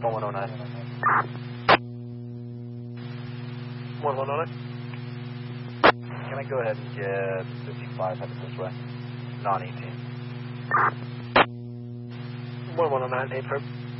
1109. 1109. Can I go ahead and get 55 headed this way? Non-18. 1109, 8 firm.